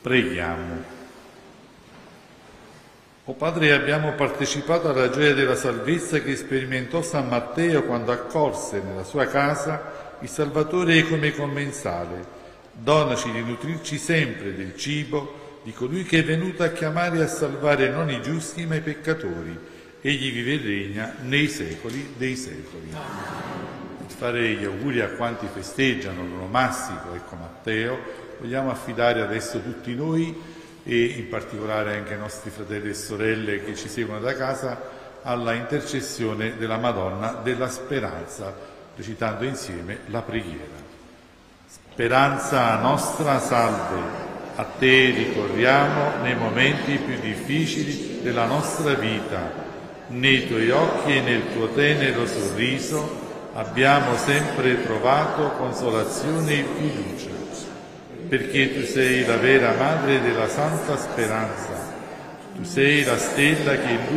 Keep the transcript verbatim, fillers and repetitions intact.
Preghiamo. O Padre, abbiamo partecipato alla gioia della salvezza che sperimentò San Matteo quando accolse nella sua casa il Salvatore come commensale. Donaci di nutrirci sempre del cibo di colui che è venuto a chiamare e a salvare non i giusti ma i peccatori. Egli vive e regna nei secoli dei secoli. Per fare gli auguri a quanti festeggiano l'onomastico, ecco Matteo, vogliamo affidare adesso tutti noi e in particolare anche ai nostri fratelli e sorelle che ci seguono da casa alla intercessione della Madonna della Speranza, recitando insieme la preghiera. Speranza nostra, salve, a te ricorriamo nei momenti più difficili della nostra vita. Nei tuoi occhi e nel tuo tenero sorriso abbiamo sempre trovato consolazione e fiducia, perché tu sei la vera madre della Santa Speranza, tu sei la stella che